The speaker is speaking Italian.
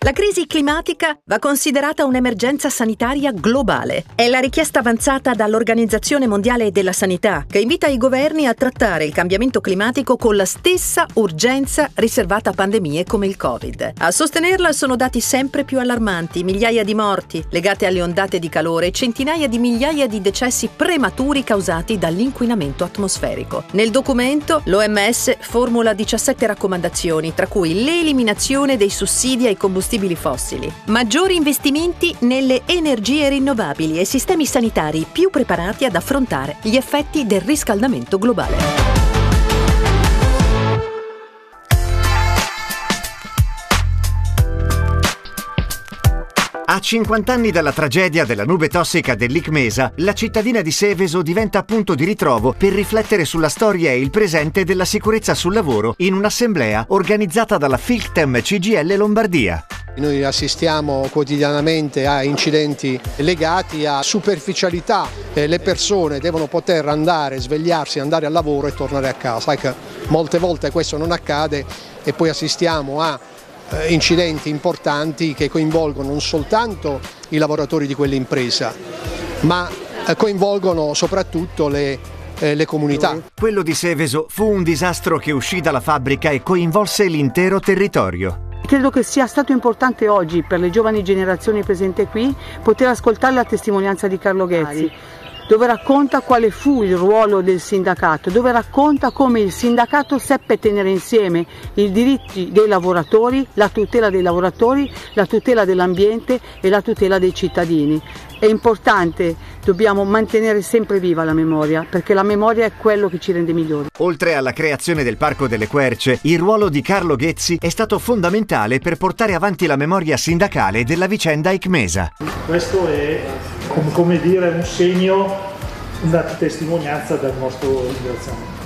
La crisi climatica va considerata un'emergenza sanitaria globale. È la richiesta avanzata dall'Organizzazione Mondiale della Sanità, che invita i governi a trattare il cambiamento climatico con la stessa urgenza riservata a pandemie come il Covid. A sostenerla sono dati sempre più allarmanti: migliaia di morti legate alle ondate di calore e centinaia di migliaia di decessi prematuri causati dall'inquinamento atmosferico. Nel documento l'OMS formula 17 raccomandazioni, tra cui l'eliminazione dei sussidi ai combustibili fossili, maggiori investimenti nelle energie rinnovabili e sistemi sanitari più preparati ad affrontare gli effetti del riscaldamento globale. A 50 anni dalla tragedia della nube tossica dell'Icmesa, la cittadina di Seveso diventa punto di ritrovo per riflettere sulla storia e il presente della sicurezza sul lavoro in un'assemblea organizzata dalla Filctem CGIL Lombardia. Noi assistiamo quotidianamente a incidenti legati a superficialità. Le persone devono poter andare, svegliarsi, andare al lavoro e tornare a casa. Molte volte questo non accade e poi assistiamo a incidenti importanti che coinvolgono non soltanto i lavoratori di quell'impresa, ma coinvolgono soprattutto le comunità. Quello di Seveso fu un disastro che uscì dalla fabbrica e coinvolse l'intero territorio. Credo che sia stato importante oggi per le giovani generazioni presenti qui poter ascoltare la testimonianza di Carlo Ghezzi, dove racconta quale fu il ruolo del sindacato, dove racconta come il sindacato seppe tenere insieme i diritti dei lavoratori, la tutela dei lavoratori, la tutela dell'ambiente e la tutela dei cittadini. È importante, dobbiamo mantenere sempre viva la memoria, perché la memoria è quello che ci rende migliori. Oltre alla creazione del Parco delle Querce, il ruolo di Carlo Ghezzi è stato fondamentale per portare avanti la memoria sindacale della vicenda Icmesa. Questo è, come dire, un segno, una testimonianza del nostro ringraziamento.